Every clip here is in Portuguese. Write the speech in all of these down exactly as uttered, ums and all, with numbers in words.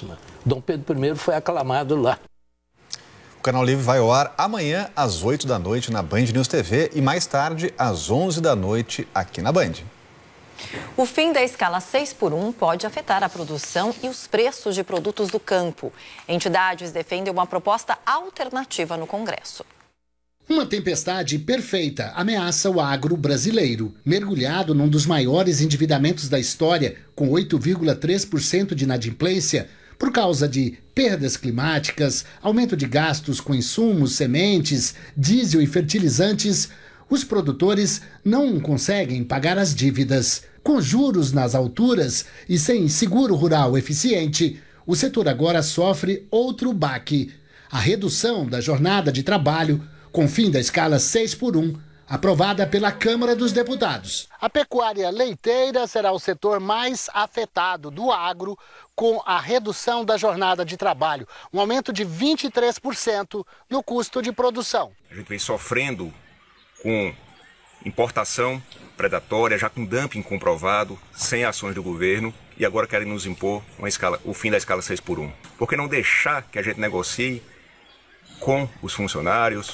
belíssima. Dom Pedro primeiro foi aclamado lá. O Canal Livre vai ao ar amanhã às oito da noite na Band News T V e mais tarde às onze da noite aqui na Band. O fim da escala seis por um pode afetar a produção e os preços de produtos do campo. Entidades defendem uma proposta alternativa no Congresso. Uma tempestade perfeita ameaça o agro brasileiro. Mergulhado num dos maiores endividamentos da história, com oito vírgula três por cento de inadimplência, por causa de perdas climáticas, aumento de gastos com insumos, sementes, diesel e fertilizantes, os produtores não conseguem pagar as dívidas. Com juros nas alturas e sem seguro rural eficiente, o setor agora sofre outro baque: a redução da jornada de trabalho, com fim da escala seis por um, aprovada pela Câmara dos Deputados. A pecuária leiteira será o setor mais afetado do agro, com a redução da jornada de trabalho, um aumento de vinte e três por cento no custo de produção. A gente vem sofrendo com importação predatória, já com dumping comprovado, sem ações do governo, e agora querem nos impor uma escala, o fim da escala seis por um. Por que não deixar que a gente negocie com os funcionários,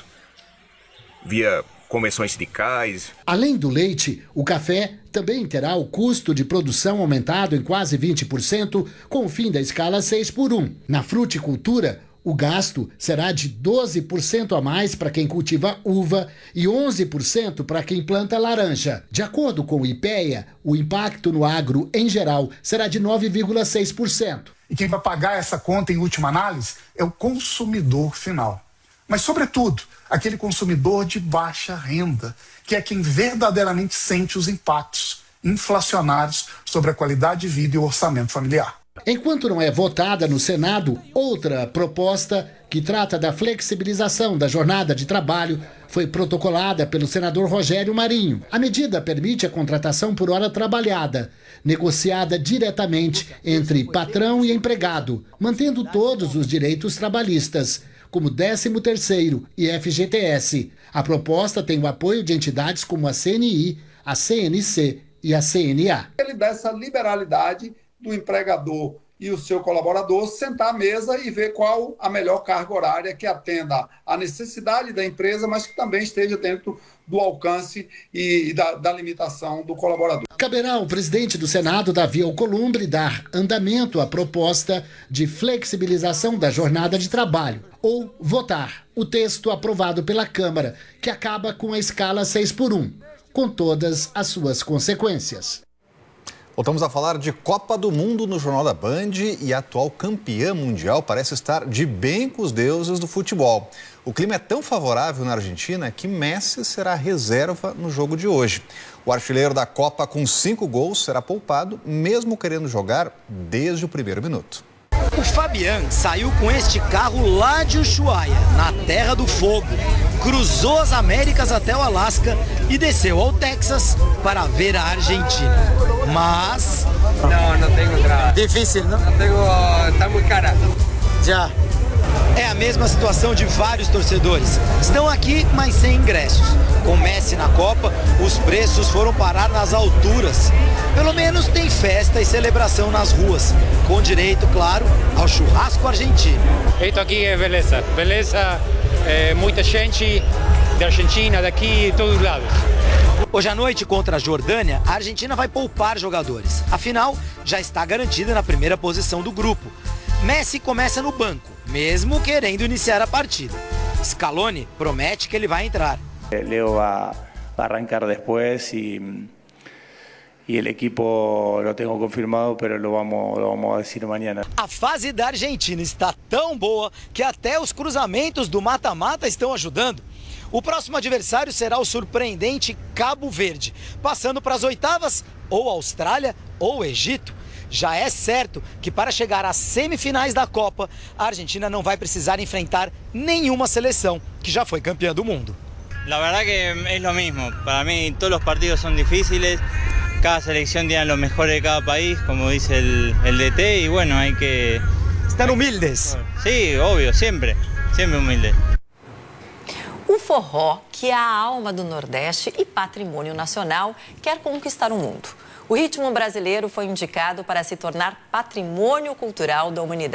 via convenções sindicais? Além do leite, o café também terá o custo de produção aumentado em quase vinte por cento com o fim da escala seis por um. Na fruticultura, o gasto será de doze por cento a mais para quem cultiva uva e onze por cento para quem planta laranja. De acordo com o IPEA, o impacto no agro em geral será de nove vírgula seis por cento. E quem vai pagar essa conta em última análise é o consumidor final. Mas, sobretudo, aquele consumidor de baixa renda, que é quem verdadeiramente sente os impactos inflacionários sobre a qualidade de vida e o orçamento familiar. Enquanto não é votada no Senado, outra proposta que trata da flexibilização da jornada de trabalho foi protocolada pelo senador Rogério Marinho. A medida permite a contratação por hora trabalhada, negociada diretamente entre patrão e empregado, mantendo todos os direitos trabalhistas, como décimo terceiro e F G T S. A proposta tem o apoio de entidades como a C N I, a C N C e a C N A. Ele dá essa liberalidade do empregador e o seu colaborador sentar à mesa e ver qual a melhor carga horária que atenda à necessidade da empresa, mas que também esteja dentro do alcance e da, da limitação do colaborador. Caberá ao presidente do Senado, Davi Alcolumbre, dar andamento à proposta de flexibilização da jornada de trabalho ou votar o texto aprovado pela Câmara, que acaba com a escala seis por um, com todas as suas consequências. Voltamos a falar de Copa do Mundo no Jornal da Band e a atual campeã mundial parece estar de bem com os deuses do futebol. O clima é tão favorável na Argentina que Messi será reserva no jogo de hoje. O artilheiro da Copa com cinco gols será poupado, mesmo querendo jogar desde o primeiro minuto. O Fabian saiu com este carro lá de Ushuaia, na Terra do Fogo. Cruzou as Américas até o Alasca e desceu ao Texas para ver a Argentina. Mas... Não, não tenho entrada. Difícil, não? Não tenho... Está muito cara. Já. É a mesma situação de vários torcedores. Estão aqui, mas sem ingressos. Com Messi na Copa, os preços foram parar nas alturas. Pelo menos tem festa e celebração nas ruas, com direito, claro, ao churrasco argentino. Isso aqui é beleza. Beleza, é, muita gente da Argentina, daqui, de todos os lados. Hoje à noite, contra a Jordânia, a Argentina vai poupar jogadores. Afinal, já está garantida na primeira posição do grupo. Messi começa no banco, mesmo querendo iniciar a partida. Scaloni promete que ele vai entrar. Leo vai arrancar depois e e o equipo lo tenho confirmado, pero lo vamos lo vamos a decir mañana. A fase da Argentina está tão boa que até os cruzamentos do mata-mata estão ajudando. O próximo adversário será o surpreendente Cabo Verde, passando para as oitavas ou Austrália ou Egito. Já é certo que para chegar às semifinais da Copa, a Argentina não vai precisar enfrentar nenhuma seleção que já foi campeã do mundo. La verdad que es lo mismo. Para mí todos los partidos son difíciles. Cada selección tiene lo mejor de cada país, como dice el, el D T, y bueno, hay que... Están humildes. Sí, obvio, siempre, siempre humildes. O forró, que é a alma do Nordeste e patrimônio nacional, quer conquistar o mundo. O ritmo brasileiro foi indicado para se tornar patrimônio cultural da humanidade.